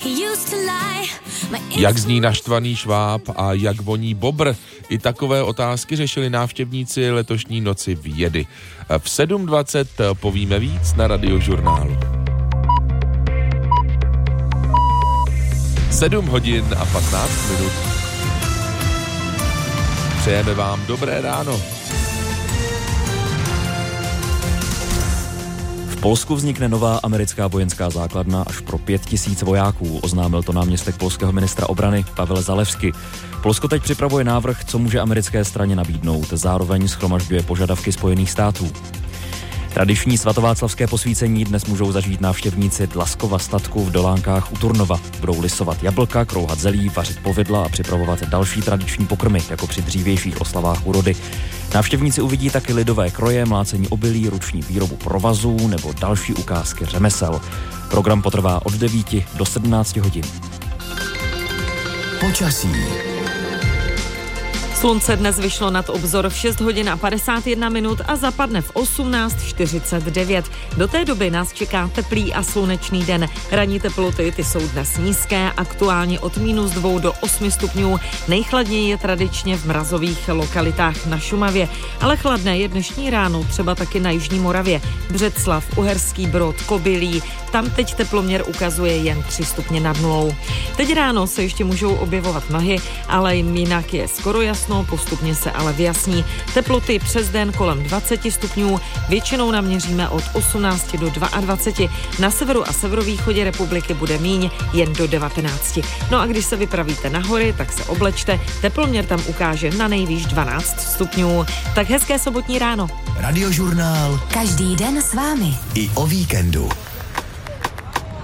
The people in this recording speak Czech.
Jak zní naštvaný šváb a jak voní bobr? I takové otázky řešili návštěvníci letošní noci vědy. V 7:20 povíme víc na Radiožurnálu. 7 hodin a 15 minut. Přejeme vám dobré ráno. V Polsku vznikne nová americká vojenská základna až pro 5000 vojáků, oznámil to náměstek polského ministra obrany Pavel Zalewski. Polsko teď připravuje návrh, co může americké straně nabídnout, zároveň shromažďuje požadavky Spojených států. Tradiční svatováclavské posvícení dnes můžou zažít návštěvníci Dlaskova statku v Dolánkách u Turnova. Budou lisovat jablka, krouhat zelí, vařit povidla a připravovat další tradiční pokrmy, jako při dřívějších oslavách úrody. Návštěvníci uvidí taky lidové kroje, mlácení obilí, ruční výrobu provazů nebo další ukázky řemesel. Program potrvá od 9 do 17 hodin. Počasí. Slunce dnes vyšlo nad obzor v 6 hodin a 51 minut a zapadne v 18:49. Do té doby nás čeká teplý a slunečný den. Ranní teploty ty jsou dnes nízké, aktuálně od -2 do 8 stupňů. Nejchladněji je tradičně v mrazových lokalitách na Šumavě, ale chladné je dnešní ráno třeba taky na jižní Moravě. Břeclav, Uherský Brod, Kobylí, tam teď teploměr ukazuje jen 3 stupně nad nulou. Teď ráno se ještě můžou objevovat mlhy, ale jinak je skoro jasno. Postupně se ale vyjasní. Teploty přes den kolem 20 stupňů, většinou naměříme od 18 do 22. Na severu a severovýchodě republiky bude míň, jen do 19. No a když se vypravíte na hory, tak se oblečte, teploměr tam ukáže na nejvýš 12 stupňů. Tak hezké sobotní ráno. Radiožurnál. Každý den s vámi. I o víkendu.